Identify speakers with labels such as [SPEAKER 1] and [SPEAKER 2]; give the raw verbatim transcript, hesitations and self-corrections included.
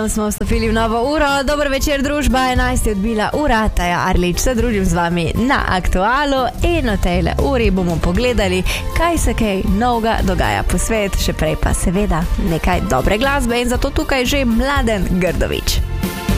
[SPEAKER 1] Smo vstopili v novo uro, dober večer družba, enajst je odbila ura, Taja Arlič se družim z vami na Aktualu in o tejle uri bomo pogledali, kaj se kaj novega dogaja po svet, še prej pa seveda nekaj dobre glasbe in zato tukaj že Mladen Grdović.